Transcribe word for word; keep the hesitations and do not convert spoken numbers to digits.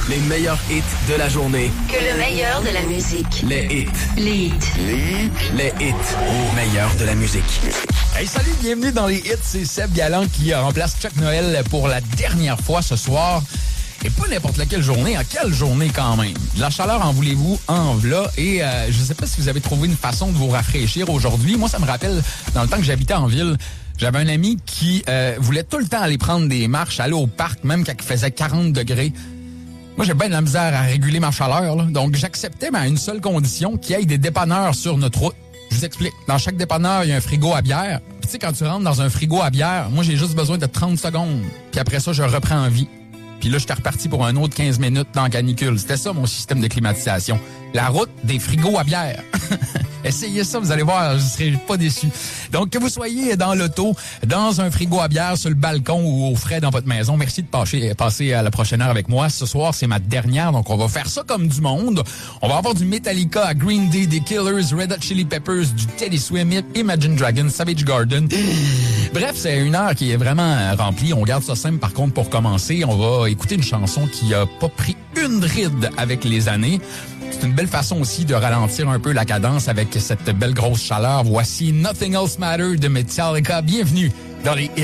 Les meilleurs hits de la journée. Que le meilleur de la musique. Les hits. Les hits. Les hits. Les hits. Au meilleur de la musique. Hey, salut, bienvenue dans les hits. C'est Seb Galland qui remplace Chuck Noël pour la dernière fois ce soir. Et pas n'importe laquelle journée, en quelle journée quand même. De la chaleur, en voulez-vous, en v'là. Et euh, je sais pas si vous avez trouvé une façon de vous rafraîchir aujourd'hui. Moi, ça me rappelle, dans le temps que j'habitais en ville, j'avais un ami qui euh, voulait tout le temps aller prendre des marches, aller au parc, même quand il faisait quarante degrés. Moi, j'ai bien de la misère à réguler ma chaleur, là. Donc, j'acceptais, mais à une seule condition, qu'il y ait des dépanneurs sur notre route. Je vous explique. Dans chaque dépanneur, il y a un frigo à bière. Puis tu sais, quand tu rentres dans un frigo à bière, moi, j'ai juste besoin de trente secondes. Puis après ça, je reprends en vie. Puis là, j'étais reparti pour un autre quinze minutes dans la canicule. C'était ça, mon système de climatisation. La route des frigos à bière. Essayez ça, vous allez voir, je ne serai pas déçu. Donc, que vous soyez dans l'auto, dans un frigo à bière, sur le balcon ou au frais dans votre maison, merci de passer, passer à la prochaine heure avec moi. Ce soir, c'est ma dernière, donc on va faire ça comme du monde. On va avoir du Metallica, à Green Day, des Killers, Red Hot Chili Peppers, du Teddy Swimmit, Imagine Dragons, Savage Garden. Bref, c'est une heure qui est vraiment remplie. On garde ça simple, par contre, pour commencer. On va écouter une chanson qui a pas pris une ride avec les années. C'est une belle façon aussi de ralentir un peu la cadence avec cette belle grosse chaleur. Voici Nothing Else Matters de Metallica. Bienvenue dans les hits.